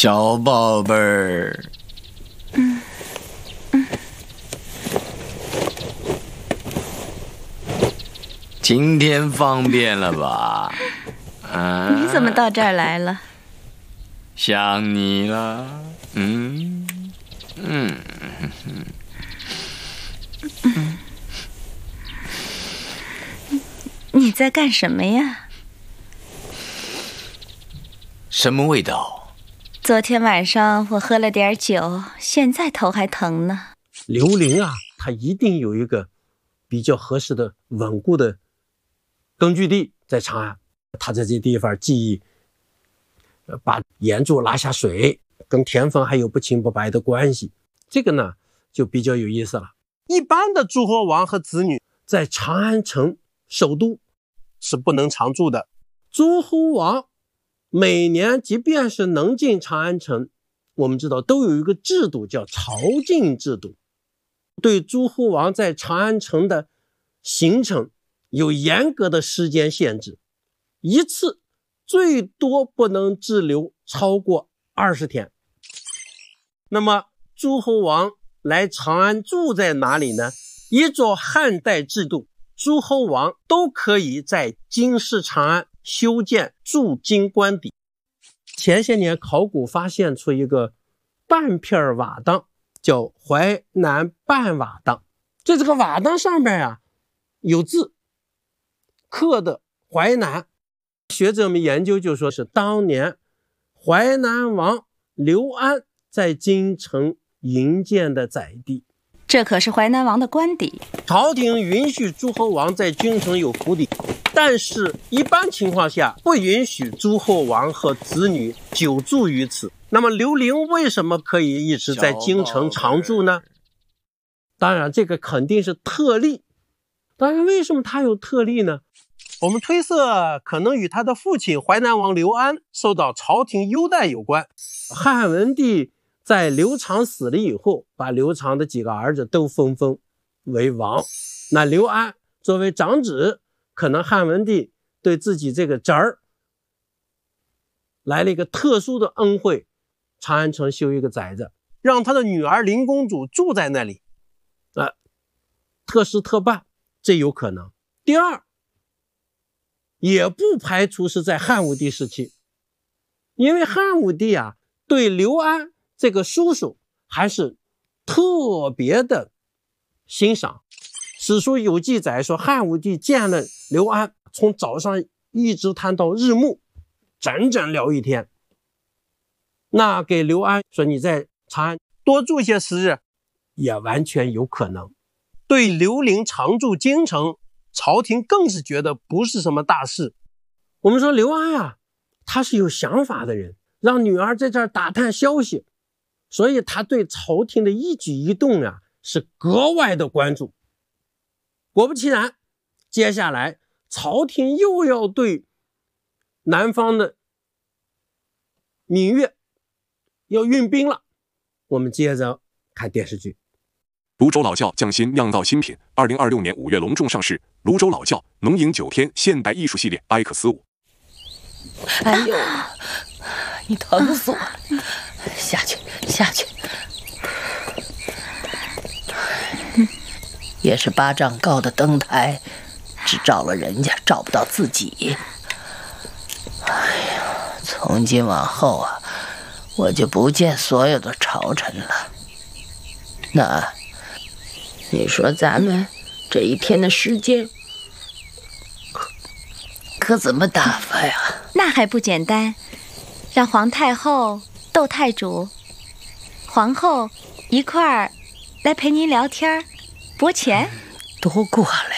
小宝贝儿。今天方便了吧？ 你怎么到这儿来了？ 想你了。 你在干什么呀？ 什么味道？ 昨天晚上我喝了点酒，现在头还疼呢。 刘伶啊，他一定有一个比较合适的、稳固的根据地在长安。他在这地方既把岩柱拉下水，跟田丰还有不清不白的关系，这个呢就比较有意思了。一般的诸侯王和子女在长安城首都是不能常住的。诸侯王每年即便是能进长安城，我们知道都有一个制度叫朝觐制度，对诸侯王在长安城的行程有严格的时间限制，一次最多不能滞留超过20天。那么诸侯王来长安住在哪里呢？依照汉代制度，诸侯王都可以在京师长安修建驻京官邸。前些年考古发现出一个半片瓦当，叫淮南半瓦当。这个瓦当上面啊有字，刻的淮南。学者们研究就说是当年淮南王刘安在京城营建的宅地。 这可是淮南王的官邸。 朝廷允许诸侯王在京城有府邸，但是一般情况下不允许诸侯王和子女久住于此。那么刘伶为什么可以一直在京城常住呢？当然这个肯定是特例。当然为什么他有特例呢？我们推测可能与他的父亲淮南王刘安受到朝廷优待有关。汉文帝在刘长死了以后，把刘长的几个儿子都封为王。那刘安作为长子，可能汉文帝对自己这个侄儿来了一个特殊的恩惠，长安城修一个宅子，让他的女儿林公主住在那里，特事特办，这有可能。第二，也不排除是在汉武帝时期，因为汉武帝啊对刘安这个叔叔还是特别的欣赏。史书有记载说，汉武帝见了刘安，从早上一直谈到日暮，整整聊一天。那给刘安说你在长安多住些时日，也完全有可能。对刘伶常驻京城，朝廷更是觉得不是什么大事。我们说刘安啊，他是有想法的人，让女儿在这儿打探消息，所以他对朝廷的一举一动啊是格外的关注。果不其然，接下来朝廷又要对南方的闽越要运兵了。我们接着看电视剧。 泸州老窖匠心酿造新品，2026年5月隆重上市。泸州老窖浓饮9天现代艺术系列 X5。 哎呦，你疼死我了！下去，下去。也是8丈高的灯台，只照了人家，照不到自己。哎呀，从今往后啊，我就不见所有的朝臣了。那你说咱们这一天的时间可怎么打发呀？ 那还不简单，让皇太后、窦太主、皇后一块儿来陪您聊天，拨钱。 都过来